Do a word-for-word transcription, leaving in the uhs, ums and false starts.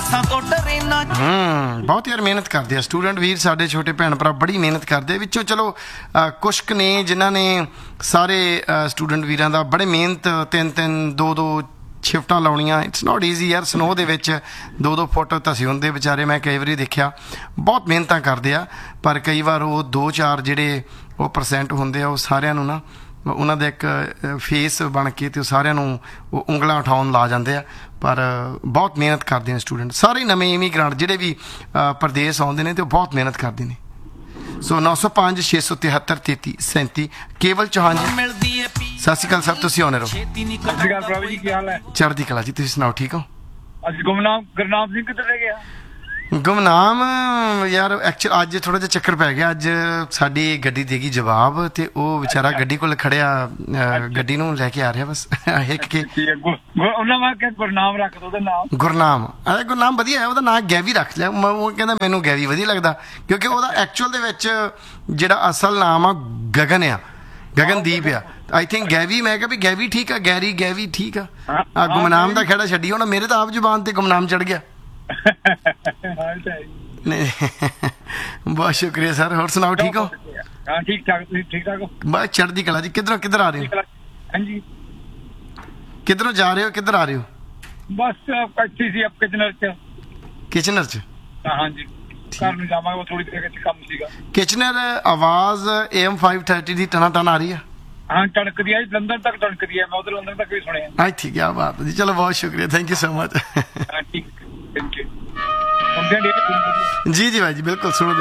ਆਸਾਂ ਤੋਂ ਡਰੇ ਨਾ। ਹੂੰ ਬਹੁਤ ਯਾਰ ਮਿਹਨਤ ਕਰਦੇ ਆ ਸਟੂਡੈਂਟ ਵੀਰ ਸਾਡੇ, ਛੋਟੇ ਭੈਣ ਭਰਾ ਬੜੀ ਮਿਹਨਤ ਕਰਦੇ ਆ। ਵਿੱਚੋਂ ਚਲੋ ਕੁਛ ਕੁ ਨੇ ਜਿਨ੍ਹਾਂ ਨੇ ਸਾਰੇ ਸਟੂਡੈਂਟ ਵੀਰਾਂ ਦਾ ਬੜੇ ਮਿਹਨਤ, ਤਿੰਨ ਤਿੰਨ ਦੋ ਦੋ ਸ਼ਿਫਟਾਂ ਲਾਉਣੀਆਂ। ਇਟਸ ਨੋਟ ਈਜ਼ੀ ਯਾਰ, ਸਨੋ ਦੇ ਵਿੱਚ ਦੋ ਦੋ ਫੁੱਟ ਧਸੇ ਹੁੰਦੇ ਵਿਚਾਰੇ। ਮੈਂ ਕਈ ਵਾਰੀ ਦੇਖਿਆ ਬਹੁਤ ਮਿਹਨਤਾਂ ਕਰਦੇ ਆ, ਪਰ ਕਈ ਵਾਰ ਉਹ ਦੋ ਚਾਰ ਜਿਹੜੇ ਉਹ ਪਰਸੈਂਟ ਹੁੰਦੇ ਆ ਉਹ ਸਾਰਿਆਂ ਨੂੰ ਨਾ ਉਹਨਾਂ ਦਾ ਇੱਕ ਫੇਸ ਬਣ ਕੇ ਤੇ ਉਹ ਸਾਰਿਆਂ ਨੂੰ ਉਹ ਉਂਗਲਾਂ ਉਠਾਉਣ ਲਾ ਜਾਂਦੇ ਆ। ਪਰ ਬਹੁਤ ਮਿਹਨਤ ਕਰਦੇ ਨੇ ਸਟੂਡੈਂਟ ਸਾਰੇ, ਨਵੇਂ ਇਮੀਗ੍ਰਾਂਟ ਜਿਹੜੇ ਵੀ ਪ੍ਰਦੇਸ਼ ਆਉਂਦੇ ਨੇ ਤੇ ਉਹ ਬਹੁਤ ਮਿਹਨਤ ਕਰਦੇ ਨੇ। ਸੋ ਨੌ ਸੌ ਪੰਜ ਛੇ ਸੌ ਤਿਹੱਤਰ ਤੇਤੀ ਸੈਂਤੀ ਕੇਵਲ ਚੌਹਾਨ ਜੀ, ਮਿਲਦੀ ਏ ਪੀ। ਸਤਿ ਸ਼੍ਰੀ ਅਕਾਲ ਸਰ, ਤੁਸੀਂ ਆਉਣੇ ਰਹੋ। ਸਤਿ ਸ਼੍ਰੀ ਅਕਾਲ ਪ੍ਰਭ ਜੀ, ਕੀ ਹਾਲ ਹੈ? ਚੜ੍ਹਦੀ ਕਲਾ ਜੀ, ਤੁਸੀਂ ਸੁਣਾਓ ਠੀਕ ਹੋ? ਅੱਜ ਗੁਮਨਾਮ ਗੁਰਨਾਮ ਸਿੰਘ ਕਿੱਥੇ ਰਹਿ ਗਿਆ? ਗੁਮਨਾਮ ਯਾਰ ਐਕਚੁਅਲ ਅੱਜ ਥੋੜਾ ਜਿਹਾ ਚੱਕਰ ਪੈ ਗਿਆ। ਅੱਜ ਸਾਡੀ ਗੱਡੀ ਦੇਗੀ ਜਵਾਬ ਤੇ ਉਹ ਵਿਚਾਰਾ ਗੱਡੀ ਕੋਲ ਖੜਿਆ, ਗੱਡੀ ਨੂੰ ਲੈ ਕੇ ਆ ਰਿਹਾ ਬਸ ਹਿੱਕ ਕੇ। ਉਹਨਾਂ ਵਾ ਕਿ ਗੁਰਨਾਮ ਰੱਖ ਦੋ ਉਹਦਾ ਨਾਮ। ਗੁਰਨਾਮ ਅਰੇ ਗੁਰਨਾਮ ਵਧੀਆ ਹੈ, ਉਹਦਾ ਨਾਂ ਗੈਵੀ ਰੱਖ ਲਿਆ। ਉਹ ਕਹਿੰਦਾ ਮੈਨੂੰ ਗੈਵੀ ਵਧੀਆ ਲੱਗਦਾ ਕਿਉਂਕਿ ਉਹਦਾ ਐਕਚੁਅਲ ਦੇ ਵਿੱਚ ਜਿਹੜਾ ਅਸਲ ਨਾਮ ਆ ਗਗਨ ਆ, ਗਗਨਦੀਪ ਆ। ਆਈ ਥਿੰਕ ਗੈਵੀ, ਮੈਂ ਕਿਹਾ ਵੀ ਗੈਵੀ ਠੀਕ ਆ, ਗੈਰੀ ਗੈਵੀ ਠੀਕ ਆ। ਗੁਮਨਾਮ ਦਾ ਖਹਿੜਾ ਛੱਡੀ ਹੁਣ, ਮੇਰੇ ਤਾਂ ਆਪ ਜ਼ੁਬਾਨ ਤੇ ਗੁਮਨਾਮ ਚੜ ਗਿਆ। ਨਹੀਂ ਬਹੁਤ ਸ਼ੁਕਰੀਆ ਸਰ, ਹੋਰ ਸੁਣਾਓ ਠੀਕ ਹੋ? ਹਾਂ ਠੀਕ ਠਾਕ, ਤੁਸੀਂ ਠੀਕ ਠਾਕ ਹੋ? ਬਸ ਚੜ੍ਹਦੀ ਕਲਾ ਜੀ। ਕਿੱਧਰੋਂ ਕਿੱਧਰ ਆ ਰਹੇ ਹੋ? ਹਾਂਜੀ ਕਿੱਧਰੋਂ ਜਾ ਰਹੇ ਹੋ, ਕਿੱਧਰ ਆ ਰਹੇ ਹੋ? ਬਸ ਇੱਥੇ ਸੀ ਆਪ ਕਿਚਨਰ ਚ। ਕਿਚਨਰ ਚ? ਹਾਂਜੀ ਘਰ ਨੂੰ ਜਾਵਾਂਗੇ, ਥੋੜੀ ਦੇਰ ਚ ਕੰਮ ਸੀਗਾ। ਕਿਚਨਰ ਆਵਾਜ਼ ਏ ਐਮ ਪੰਜ ਸੌ ਤੀਹ ਦੀ ਟਨਾ ਟਨ ਆ ਰਹੀ ਆ? ਹਾਂ ਟਣਕਦੀ ਆ, ਲੰਡਨ ਤੱਕ ਟਣਕਦੀ ਆ, ਮੈਂ ਉਧਰ ਲੰਡਨ ਤੱਕ ਵੀ ਸੁਣਿਆ। ਹਾਂ ਠੀਕ, ਕਿਆ ਬਾਤ ਹੈ ਜੀ, ਚਲੋ ਬਹੁਤ ਸ਼ੁਕਰੀਆ, ਥੈਂਕ ਯੂ ਸੋ ਮਚ। ਹਾਂ ਠੀਕ, ਥੈਂਕ ਯੂ। ਜੀ ਜੀ ਭਾਈ ਜੀ, ਬਿਲਕੁਲ ਸੁਣੋ।